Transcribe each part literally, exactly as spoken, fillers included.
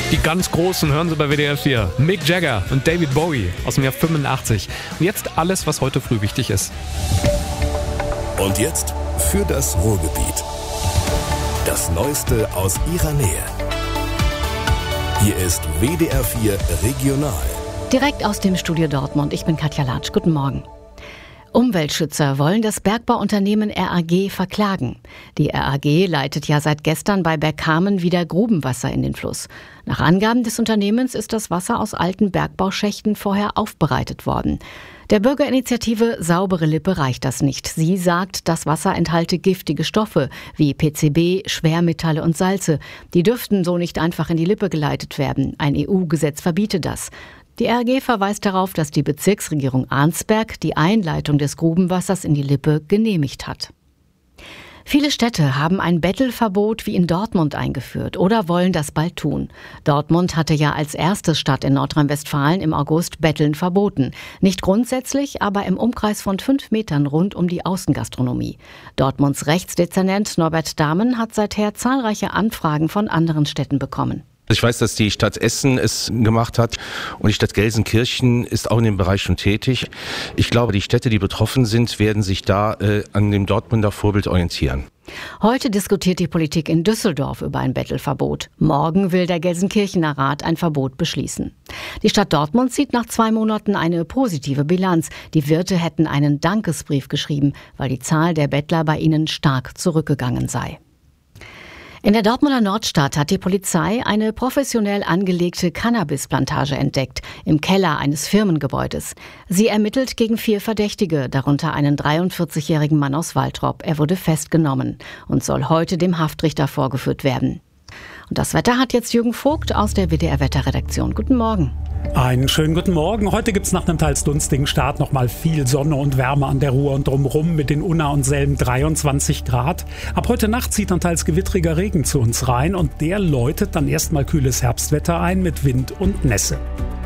Die ganz Großen hören Sie bei W D R vier. Mick Jagger und David Bowie aus dem Jahr fünfundachtzig. Und jetzt alles, was heute früh wichtig ist. Und jetzt für das Ruhrgebiet. Das Neueste aus Ihrer Nähe. Hier ist W D R vier Regional. Direkt aus dem Studio Dortmund. Ich bin Katja Latsch. Guten Morgen. Umweltschützer wollen das Bergbauunternehmen R A G verklagen. Die R A G leitet ja seit gestern bei Bergkamen wieder Grubenwasser in den Fluss. Nach Angaben des Unternehmens ist das Wasser aus alten Bergbauschächten vorher aufbereitet worden. Der Bürgerinitiative Saubere Lippe reicht das nicht. Sie sagt, das Wasser enthalte giftige Stoffe wie P C B, Schwermetalle und Salze. Die dürften so nicht einfach in die Lippe geleitet werden. Ein E U-Gesetz verbiete das. Die R A G verweist darauf, dass die Bezirksregierung Arnsberg die Einleitung des Grubenwassers in die Lippe genehmigt hat. Viele Städte haben ein Bettelverbot wie in Dortmund eingeführt oder wollen das bald tun. Dortmund hatte ja als erste Stadt in Nordrhein-Westfalen im August Betteln verboten. Nicht grundsätzlich, aber im Umkreis von fünf Metern rund um die Außengastronomie. Dortmunds Rechtsdezernent Norbert Dahmen hat seither zahlreiche Anfragen von anderen Städten bekommen. Ich weiß, dass die Stadt Essen es gemacht hat und die Stadt Gelsenkirchen ist auch in dem Bereich schon tätig. Ich glaube, die Städte, die betroffen sind, werden sich da äh, an dem Dortmunder Vorbild orientieren. Heute diskutiert die Politik in Düsseldorf über ein Bettelverbot. Morgen will der Gelsenkirchener Rat ein Verbot beschließen. Die Stadt Dortmund zieht nach zwei Monaten eine positive Bilanz. Die Wirte hätten einen Dankesbrief geschrieben, weil die Zahl der Bettler bei ihnen stark zurückgegangen sei. In der Dortmunder Nordstadt hat die Polizei eine professionell angelegte Cannabisplantage entdeckt, im Keller eines Firmengebäudes. Sie ermittelt gegen vier Verdächtige, darunter einen dreiundvierzigjährigen Mann aus Waltrop. Er wurde festgenommen und soll heute dem Haftrichter vorgeführt werden. Und das Wetter hat jetzt Jürgen Vogt aus der W D R-Wetterredaktion. Guten Morgen. Einen schönen guten Morgen. Heute gibt es nach einem teils dunstigen Start nochmal viel Sonne und Wärme an der Ruhr und drumherum mit den Unna und Selm dreiundzwanzig Grad. Ab heute Nacht zieht dann teils gewittriger Regen zu uns rein und der läutet dann erstmal kühles Herbstwetter ein mit Wind und Nässe.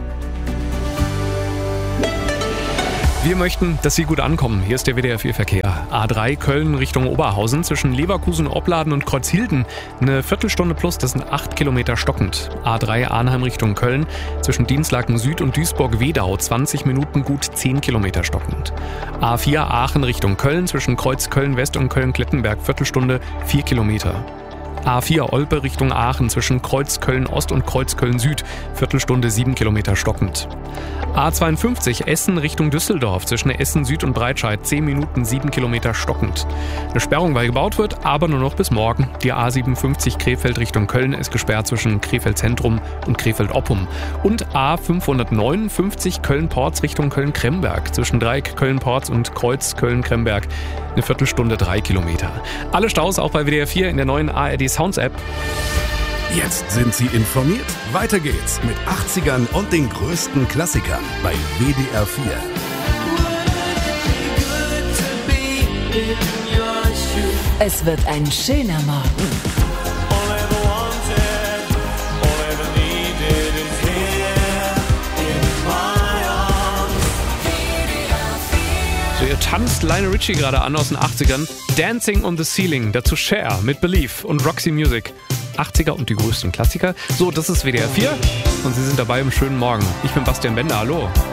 Wir möchten, dass Sie gut ankommen. Hier ist der W D R vier Verkehr. A drei Köln Richtung Oberhausen zwischen Leverkusen, Opladen und Kreuzhilden. Eine Viertelstunde plus, das sind acht Kilometer stockend. A drei Arnheim Richtung Köln zwischen Dienstlaken Süd und Duisburg-Wedau zwanzig Minuten gut zehn Kilometer stockend. A vier Aachen Richtung Köln zwischen Kreuz Köln-West und Köln-Klettenberg Viertelstunde vier Kilometer. A vier Olpe Richtung Aachen zwischen Kreuz Köln-Ost und Kreuz Köln-Süd, Viertelstunde sieben Kilometer stockend. A zweiundfünfzig Essen Richtung Düsseldorf zwischen Essen Süd und Breitscheid, zehn Minuten sieben Kilometer stockend. Eine Sperrung, weil gebaut wird, aber nur noch bis morgen. Die A siebenundfünfzig Krefeld Richtung Köln ist gesperrt zwischen Krefeld Zentrum und Krefeld Oppum. Und A fünfhundertneunundfünfzig Köln-Porz Richtung Köln-Kremberg zwischen Dreieck Köln-Porz und Kreuz Köln-Kremberg, eine Viertelstunde drei Kilometer. Alle Staus auch bei W D R vier in der neuen A R D Sounds App. Jetzt sind Sie informiert. Weiter geht's mit achtzigern und den größten Klassikern bei W D R vier. Es wird ein schöner Morgen. So, ihr tanzt Lionel Richie gerade an aus den achtzigern. Dancing on the Ceiling, dazu Cher mit Believe und Roxy Music. achtziger und die größten Klassiker. So, das ist W D R vier und Sie sind dabei im schönen Morgen. Ich bin Bastian Bender, hallo.